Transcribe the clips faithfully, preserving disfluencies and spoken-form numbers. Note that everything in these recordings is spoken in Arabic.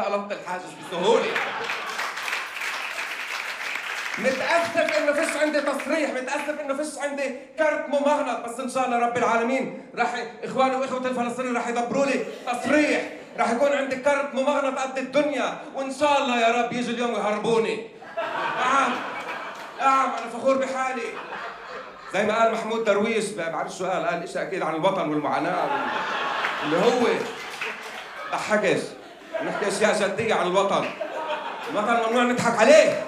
قلبت الحاجز بسهوله. متأسف انه فيش عندي تصريح، متأسف انه فيش عندي كارت ممغنط، بس ان شاء الله رب العالمين راح اخواني واخوتي الفلسطينيين راح يدبروا لي تصريح، راح يكون عندي كارت ممغنط قد الدنيا، وان شاء الله يا رب يجي اليوم يهربوني. نعم نعم انا فخور بحالي. زي ما قال محمود درويش، بعرف شو قال، قال شيء اكيد عن الوطن والمعاناة اللي هو ضحكش، نحكي اشياء جدية عن الوطن. الوطن ممنوع نضحك عليه.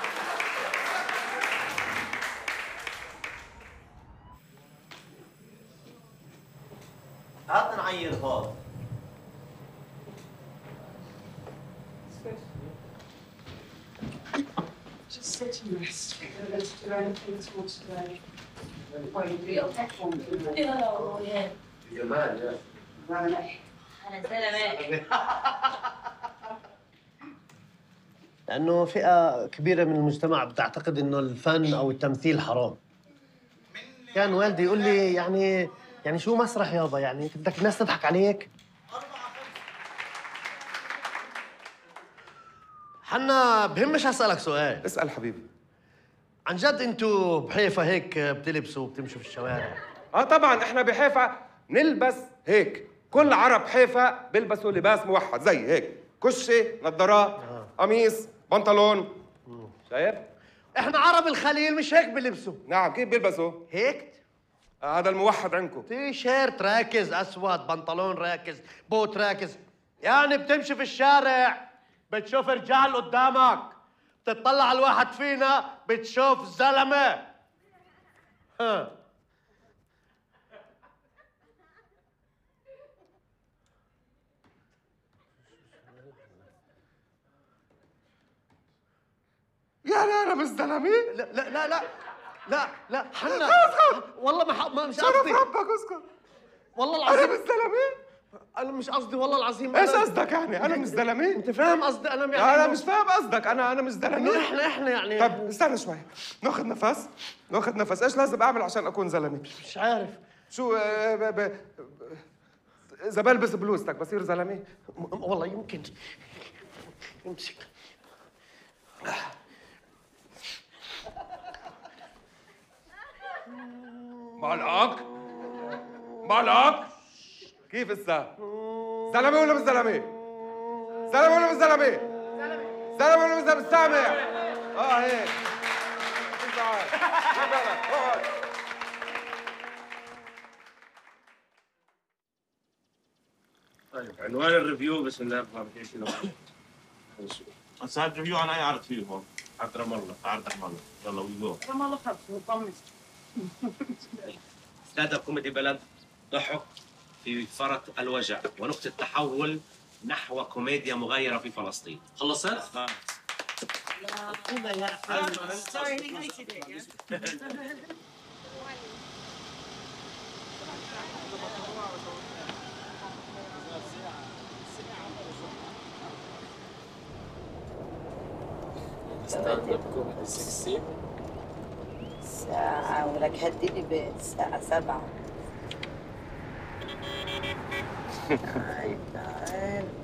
هات نعير هون. Just sit and rest. Let's do anything that's wants today. How you feel? Oh, yeah. جمال يا Right. أنا سلامات. لأنه فئة كبيرة من المجتمع بتعتقد إنه الفن أو التمثيل حرام. كان والدي يقول لي يعني يعني شو مسرح يابا، يعني بدك الناس تضحك عليك؟ حنا بهمش أسألك سؤال. اسأل حبيبي. عن جد انتوا بحيفا هيك بتلبسوا وبتمشوا في الشوارع؟ اه طبعا احنا بحيفا نلبس هيك، كل عرب حيفا بيلبسوا لباس موحد زي هيك، كشة، نظارات، آه. قميص، بنطلون. مم. شايف؟ احنا عرب الخليل مش هيك بلبسوا. نعم كيف بيلبسوا؟ هيك؟ آه هذا الموحد عندكم. تي شيرت راكز اسود، بنطلون راكز، بوت راكز، يعني بتمشي في الشارع بتشوف رجال قدامك، بتطلع على الواحد فينا بتشوف زلمه. ها يا لا انا مش زلمه. لا لا لا لا لا لا حنا والله ما, ما مش شرف قصدي. ربك اسكت. والله العظيم انا مش زلمه. انا مش قصدي والله العظيم. ايش قصدك يعني؟ انا مش زلمه؟ انت فاهم قصدي؟ انا يعني لا انا مش فاهم قصدك. انا انا مش زلمه. انه احنا احنا يعني. طب استنى شوي، ناخذ نفس، ناخذ نفس. ايش لازم اعمل عشان اكون زلمه؟ مش عارف شو آه، ب... ب... اذا بلبس بلوزتك بصير زلمه؟ والله يمكن. امسك. معلقك؟ معلقك؟ كيف هسه؟ زلمه ولا مش زلمه؟ زلمه ولا مش زلمه؟ زلمه زلمه ولا مش زلمه؟ سامع؟ اه هيك. تعال خد بالك اقعد. طيب عنوان الريفيو بسم الله الرحمن الرحيم. هسه هذا الريفيو عن اي عرض فيه هون؟ عرض رام الله، عرض رام الله، يلا وي جو. رام الله خلص مطمس. ستاند اب كوميدي بلد، ضحك في فرط الوجع ونقطة تحول نحو كوميديا مغايرة في فلسطين. خلصت؟ آه. Sorry, he hated it, yeah? ستاند اب كوميدي سكسي ساعة ولك هديني بالساعة سبعة. تعال تعال